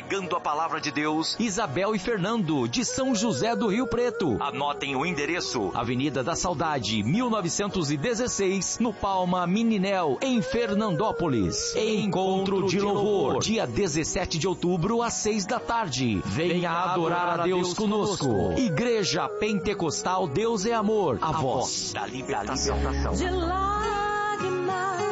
pregando a palavra de Deus, Isabel e Fernando, de São José do Rio Preto. Anotem o endereço: Avenida da Saudade, 1916, no Palma Mininel, em Fernandópolis. Encontro de louvor, dia 17 de outubro, às 6 da tarde. Venha adorar a Deus conosco. Igreja Pentecostal Deus é Amor, a voz da libertação. De lágrimas.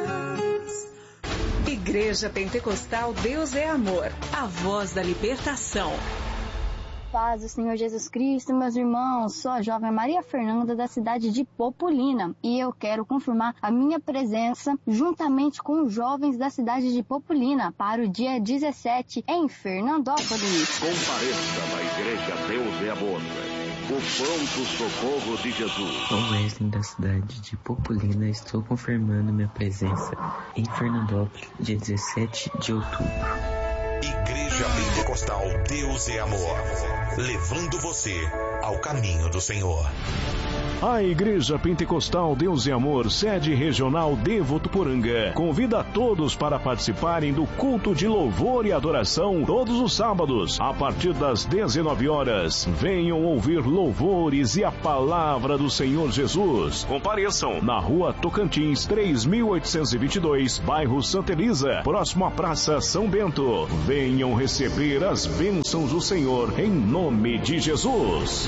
Igreja Pentecostal Deus é Amor, a voz da libertação. Paz do Senhor Jesus Cristo, meus irmãos, sou a jovem Maria Fernanda da cidade de Popolina e eu quero confirmar a minha presença juntamente com os jovens da cidade de Popolina para o dia 17 em Fernandópolis. Compareça na Igreja Deus é Amor, o pronto socorro de Jesus. Sou Wesley da cidade de Popolina, estou confirmando minha presença em Fernandópolis, dia 17 de outubro. Igreja Pentecostal Deus é Amor, levando você ao caminho do Senhor. A Igreja Pentecostal Deus é Amor, sede regional de Votuporanga, convida a todos para participarem do culto de louvor e adoração todos os sábados, a partir das 19 horas. Venham ouvir louvores e a palavra do Senhor Jesus. Compareçam na Rua Tocantins, 3822, bairro Santa Elisa, próximo à Praça São Bento. Venham receber as bênçãos do Senhor em nome de Jesus.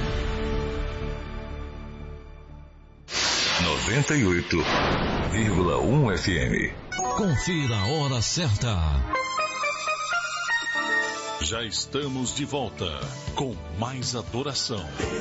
98,1 FM. Confira a hora certa. Já estamos de volta com mais adoração.